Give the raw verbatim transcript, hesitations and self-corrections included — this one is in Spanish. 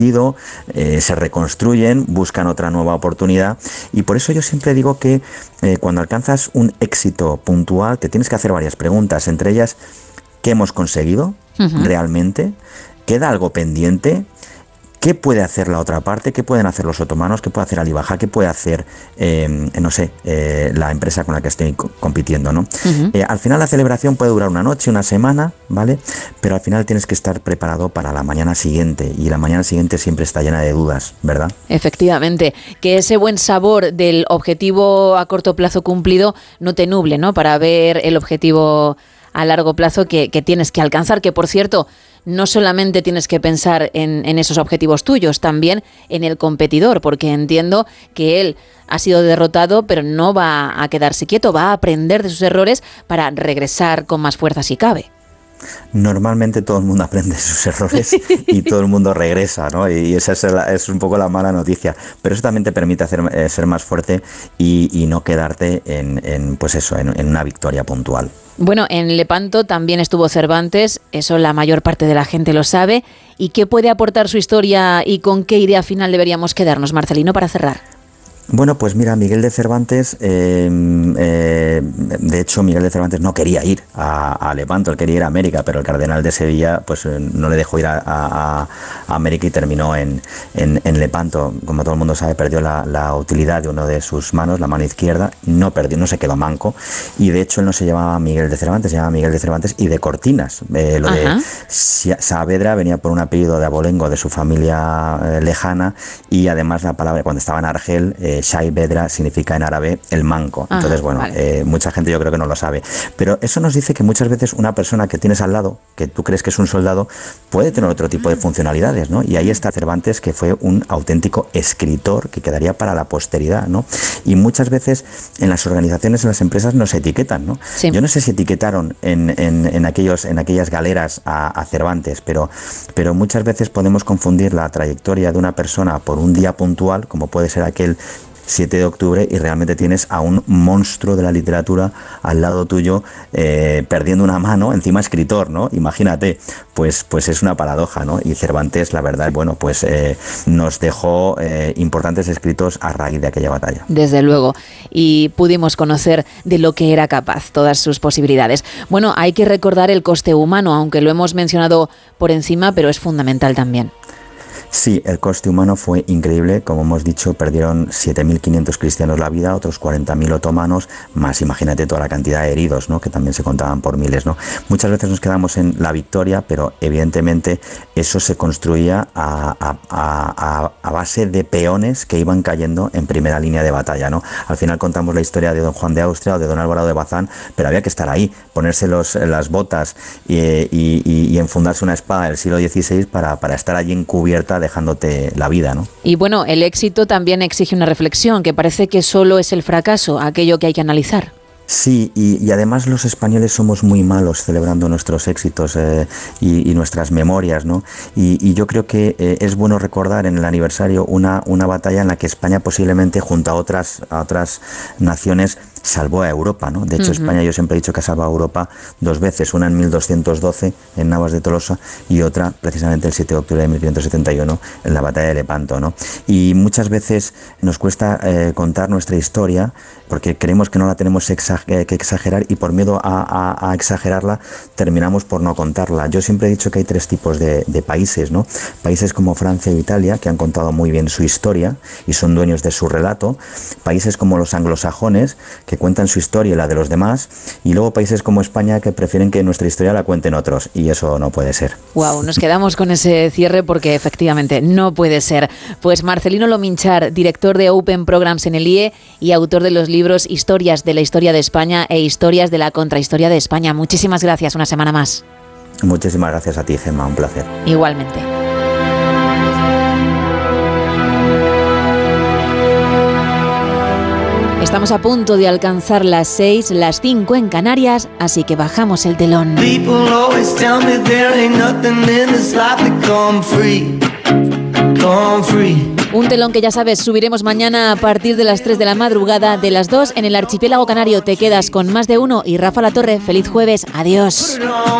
Eh, se reconstruyen, buscan otra nueva oportunidad, y por eso yo siempre digo que eh, cuando alcanzas un éxito puntual te tienes que hacer varias preguntas, entre ellas, ¿qué hemos conseguido uh-huh. realmente? ¿Queda algo pendiente? ¿Qué puede hacer la otra parte? ¿Qué pueden hacer los otomanos? ¿Qué puede hacer Alibaja? ¿Qué puede hacer, eh, no sé, eh, la empresa con la que estoy co- compitiendo, ¿no? Uh-huh. Eh, al final la celebración puede durar una noche, una semana, ¿vale? Pero al final tienes que estar preparado para la mañana siguiente, y la mañana siguiente siempre está llena de dudas, ¿verdad? Efectivamente, que ese buen sabor del objetivo a corto plazo cumplido no te nuble, ¿no? Para ver el objetivo a largo plazo que, que tienes que alcanzar, que por cierto, no solamente tienes que pensar en, en esos objetivos tuyos, también en el competidor, porque entiendo que él ha sido derrotado, pero no va a quedarse quieto, va a aprender de sus errores para regresar con más fuerza si cabe. Normalmente todo el mundo aprende sus errores y todo el mundo regresa, ¿no? Y esa es, la, es un poco la mala noticia. Pero eso también te permite hacer, eh, ser más fuerte y, y no quedarte en, en pues eso, en, en una victoria puntual. Bueno, en Lepanto también estuvo Cervantes, eso la mayor parte de la gente lo sabe. ¿Y qué puede aportar su historia y con qué idea final deberíamos quedarnos, Marcelino, para cerrar? Bueno, pues mira, Miguel de Cervantes, eh, eh, de hecho Miguel de Cervantes no quería ir a, a Lepanto, él quería ir a América, pero el cardenal de Sevilla pues no le dejó ir a, a, a América y terminó en, en, en Lepanto. Como todo el mundo sabe, perdió la, la utilidad de una de sus manos, la mano izquierda, no perdió, no se quedó manco, y de hecho él no se llamaba Miguel de Cervantes, se llamaba Miguel de Cervantes y de Cortinas. Eh, lo Ajá. de Saavedra venía por un apellido de abolengo de su familia eh, lejana, y además la palabra, cuando estaba en Argel, eh, Saavedra significa en árabe el manco. Ajá, entonces, bueno, vale. eh, mucha gente yo creo que no lo sabe. Pero eso nos dice que muchas veces una persona que tienes al lado, que tú crees que es un soldado, puede tener otro tipo de funcionalidades, ¿no? Y ahí está Cervantes, que fue un auténtico escritor que quedaría para la posteridad, ¿no? Y muchas veces en las organizaciones, en las empresas, nos etiquetan, ¿no? Sí. Yo no sé si etiquetaron en, en, en, aquellos, en aquellas galeras a, a Cervantes, pero, pero muchas veces podemos confundir la trayectoria de una persona por un día puntual, como puede ser aquel siete de octubre, y realmente tienes a un monstruo de la literatura al lado tuyo, eh, perdiendo una mano, encima escritor, ¿no? Imagínate, pues, pues es una paradoja, ¿no? Y Cervantes, la verdad, bueno, pues eh, nos dejó eh, importantes escritos a raíz de aquella batalla. Desde luego, y pudimos conocer de lo que era capaz, todas sus posibilidades. Bueno, hay que recordar el coste humano, aunque lo hemos mencionado por encima, pero es fundamental también. Sí, el coste humano fue increíble. Como hemos dicho, perdieron siete mil quinientos cristianos la vida, otros cuarenta mil otomanos, más imagínate toda la cantidad de heridos, ¿no? Que también se contaban por miles, ¿no? Muchas veces nos quedamos en la victoria, pero evidentemente eso se construía a, a, a, a base de peones que iban cayendo en primera línea de batalla, ¿no? Al final contamos la historia de don Juan de Austria o de don Álvaro de Bazán, pero había que estar ahí, ponerse los, las botas y, y, y, y enfundarse una espada del siglo dieciséis para, para estar allí encubierta, dejándote la vida, ¿no? Y bueno, el éxito también exige una reflexión, que parece que solo es el fracaso, aquello que hay que analizar. Sí, y, y además los españoles somos muy malos celebrando nuestros éxitos eh, y, y nuestras memorias, ¿no? Y, y yo creo que eh, es bueno recordar en el aniversario una, una batalla en la que España posiblemente, junto a otras, a otras naciones, salvó a Europa, ¿no? De hecho, uh-huh. España, yo siempre he dicho que ha salvado a Europa dos veces, una en mil doscientos doce en Navas de Tolosa y otra precisamente el siete de octubre de mil quinientos setenta y uno en la batalla de Lepanto, ¿no? Y muchas veces nos cuesta eh, contar nuestra historia porque creemos que no la tenemos exag- que exagerar, y por miedo a, a, a exagerarla terminamos por no contarla. Yo siempre he dicho que hay tres tipos de, de países, ¿no? Países como Francia e Italia, que han contado muy bien su historia y son dueños de su relato. Países como los anglosajones, que cuentan su historia y la de los demás, y luego países como España, que prefieren que nuestra historia la cuenten otros, y eso no puede ser. Wow, nos quedamos con ese cierre porque efectivamente no puede ser. Pues Marcelino Lominchar, director de Open Programs en el I E y autor de los libros Historias de la Historia de España e Historias de la Contrahistoria de España. Muchísimas gracias, una semana más. Muchísimas gracias a ti, Gemma, un placer. Igualmente. Estamos a punto de alcanzar las seis, las cinco en Canarias, así que bajamos el telón. Un telón que ya sabes, subiremos mañana a partir de las tres de la madrugada, de las dos en el archipiélago canario. Te quedas con Más de Uno y Rafa La Torre. Feliz jueves, adiós.